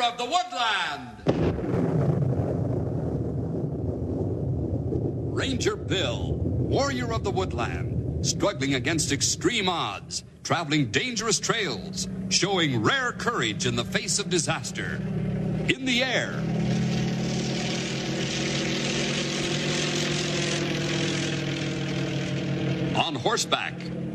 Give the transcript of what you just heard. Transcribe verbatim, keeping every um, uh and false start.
of the Woodland. Ranger Bill, warrior of the woodland, struggling against extreme odds, traveling dangerous trails, showing rare courage in the face of disaster. In the air, on horseback,